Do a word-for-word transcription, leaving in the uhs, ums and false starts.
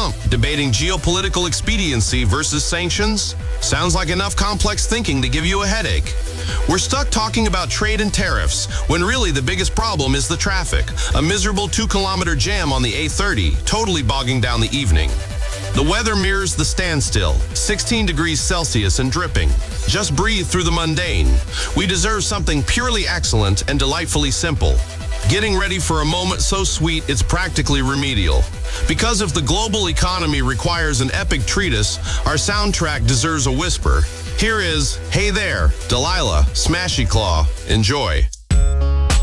Trump debating geopolitical expediency versus sanctions? Sounds like enough complex thinking to give you a headache. We're stuck talking about trade and tariffs, when really the biggest problem is the traffic. A miserable two-kilometer jam on the A thirty, totally bogging down the evening. The weather mirrors the standstill, sixteen degrees Celsius and dripping. Just breathe through the mundane. We deserve something purely excellent and delightfully simple. Getting ready for a moment so sweet it's practically remedial. Because if the global economy requires an epic treatise, our soundtrack deserves a whisper. Here is Hey There, Delilah, Smashy Claw. Enjoy.